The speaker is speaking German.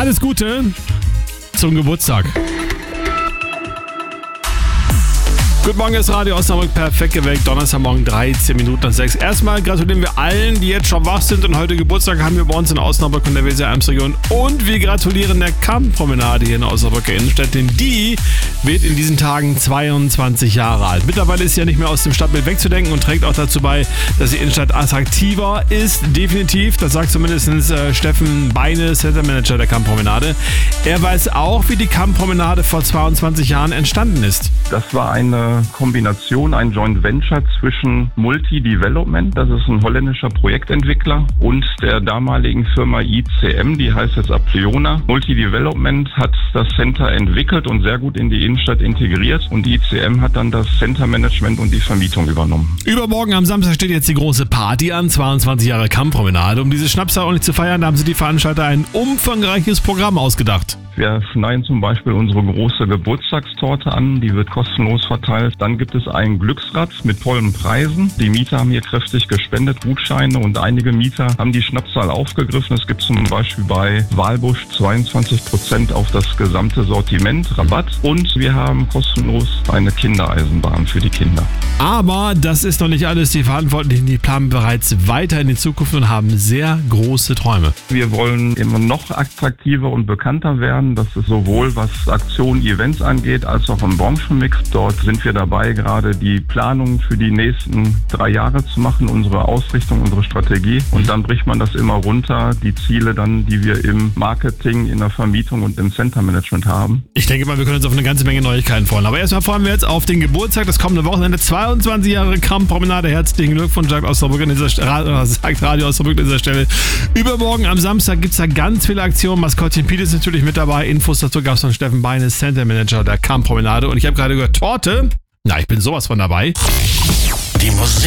Alles Gute zum Geburtstag. Guten Morgen, das Radio Osnabrück, perfekt geweckt, Donnerstagmorgen, 13 Minuten nach 6. Erstmal gratulieren wir allen, die jetzt schon wach sind und heute Geburtstag haben wir bei uns in Osnabrück und der Weser-Ems-Region. Und wir gratulieren der Kammpromenade hier in der Osnabrücker Innenstadt, denn die wird in diesen Tagen 22 Jahre alt. Mittlerweile ist sie ja nicht mehr aus dem Stadtbild wegzudenken und trägt auch dazu bei, dass die Innenstadt attraktiver ist, definitiv. Das sagt zumindest Steffen Beine, Center Manager der Kammpromenade. Er weiß auch, wie die Kammpromenade vor 22 Jahren entstanden ist. Das war eine Kombination, ein Joint Venture zwischen Multi-Development, das ist ein holländischer Projektentwickler, und der damaligen Firma ICM, die heißt jetzt Apleona. Multi-Development hat das Center entwickelt und sehr gut in die Innenstadt integriert und ICM hat dann das Center-Management und die Vermietung übernommen. Übermorgen am Samstag steht jetzt die große Party an, 22 Jahre Kammpromenade. Um diese Schnapszahl ordentlich zu feiern, da haben sie die Veranstalter ein umfangreiches Programm ausgedacht. Wir schneiden zum Beispiel unsere große Geburtstagstorte an, die wird kostenlos verteilt. Dann gibt es ein Glücksrad mit tollen Preisen. Die Mieter haben hier kräftig gespendet, Gutscheine, und einige Mieter haben die Schnapszahl aufgegriffen. Es gibt zum Beispiel bei Walbusch 22% auf das gesamte Sortiment Rabatt, und wir haben kostenlos eine Kindereisenbahn für die Kinder. Aber das ist noch nicht alles. Die Verantwortlichen, die planen bereits weiter in die Zukunft und haben sehr große Träume. Wir wollen immer noch attraktiver und bekannter werden. Das ist sowohl was Aktionen, Events angeht, als auch im Branchenmix. Dort sind wir dabei, gerade die Planung für die nächsten 3 Jahre zu machen, unsere Ausrichtung, unsere Strategie. Und dann bricht man das immer runter, die Ziele dann, die wir im Marketing, in der Vermietung und im Center-Management haben. Ich denke mal, wir können uns auf eine ganze Menge Neuigkeiten freuen. Aber erstmal freuen wir jetzt auf den Geburtstag, das kommende Wochenende, 22 Jahre Kammpromenade. Herzlichen Glückwunsch, sagt Osnabrück an dieser sagt Radio Osnabrück an dieser Stelle. Übermorgen am Samstag gibt es da ganz viele Aktionen. Maskottchen Piet ist natürlich mit dabei. Infos dazu gab es von Steffen Beine, Center Manager der Kammpromenade. Und ich habe gerade gehört, Torte. Na, ich bin sowas von dabei. Die Musik.